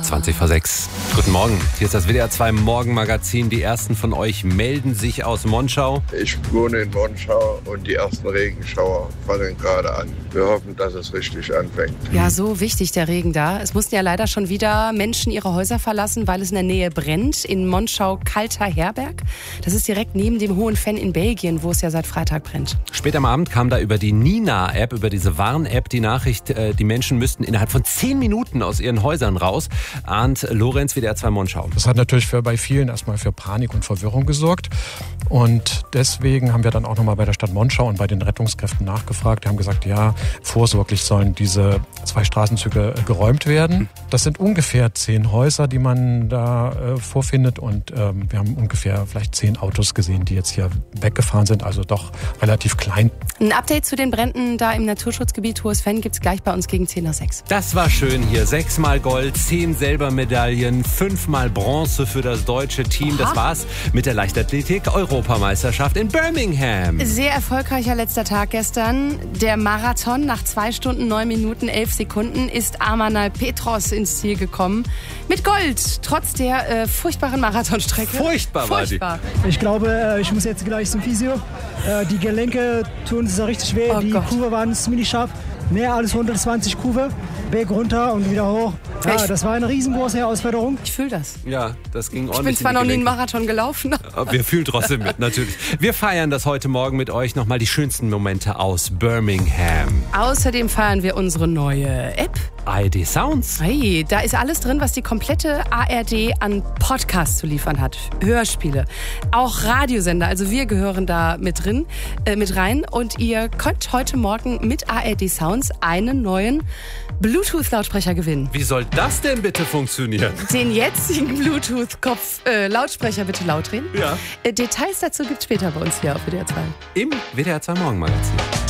20:06. Guten Morgen, hier ist das WDR 2 Morgenmagazin. Die ersten von euch melden sich aus Monschau. Ich wohne in Monschau und die ersten Regenschauer fangen gerade an. Wir hoffen, dass es richtig anfängt. Ja, so wichtig der Regen da. Es mussten ja leider schon wieder Menschen ihre Häuser verlassen, weil es in der Nähe brennt. In Monschau-Kalter-Herberg. Das ist direkt neben dem Hohen Venn in Belgien, wo es ja seit Freitag brennt. Spät am Abend kam da über die Nina-App, über diese Warn-App, die Nachricht, die Menschen müssten innerhalb von 10 Minuten aus ihren Häusern raus. Arndt Lorenz, WDR 2 Monschau. Das hat natürlich bei vielen erstmal für Panik und Verwirrung gesorgt. Und deswegen haben wir dann auch nochmal bei der Stadt Monschau und bei den Rettungskräften nachgefragt. Die haben gesagt, ja, vorsorglich sollen diese 2 Straßenzüge geräumt werden. Das sind ungefähr 10 Häuser, die man da vorfindet. Und wir haben ungefähr vielleicht 10 Autos gesehen, die jetzt hier weggefahren sind. Also doch relativ klein. Ein Update zu den Bränden da im Naturschutzgebiet Hohes Venn gibt's gleich bei uns gegen 10 nach 6. Das war schön hier. 6-mal Gold, 10 Silbermedaillen, 5-mal Bronze für das deutsche Team. Das war's mit der Leichtathletik-Europameisterschaft in Birmingham. Sehr erfolgreicher letzter Tag gestern. Der Marathon nach 2 Stunden, 9 Minuten, 11 Sekunden ist Amanal Petros ins Ziel gekommen. Mit Gold, trotz der furchtbaren Marathonstrecke. Furchtbar war die. Ich glaube, ich muss jetzt gleich zum Physio. Die Gelenke tun es richtig weh. Oh die Gott. Kurve waren ziemlich scharf. Mehr als 120 Kurve. Berg runter und wieder hoch. Ja, das war eine riesengroße Herausforderung. Ich fühle das. Ja, das ging ordentlich. Ich bin zwar in die noch nie einen Gelenke. Marathon gelaufen. Aber wir fühlen trotzdem mit, natürlich. Wir feiern das heute Morgen mit euch. Nochmal die schönsten Momente aus Birmingham. Außerdem feiern wir unsere neue App. ARD Sounds. Hey, da ist alles drin, was die komplette ARD an Podcasts zu liefern hat. Hörspiele, auch Radiosender. Also wir gehören da mit rein. Und ihr könnt heute Morgen mit ARD Sounds einen neuen Bluetooth-Lautsprecher gewinnen. Wie soll das denn bitte funktionieren? Den jetzigen Bluetooth-Lautsprecher bitte laut drehen. Ja. Details dazu gibt's später bei uns hier auf WDR 2. Im WDR 2 Morgenmagazin.